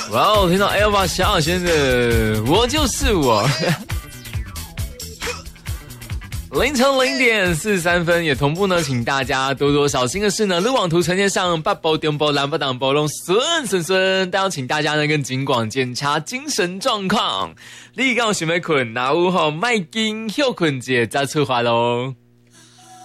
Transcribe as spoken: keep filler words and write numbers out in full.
哇哦，听到 Elva 小小先生，我就是我。凌晨零点四十三分，也同步呢，请大家多多小心的是呢，路网图呈现上八波、中波、南波、东波拢顺顺顺，但要请大家呢跟警广检查精神状况。你刚有想要困，那有吼，卖紧休困者再出发咯。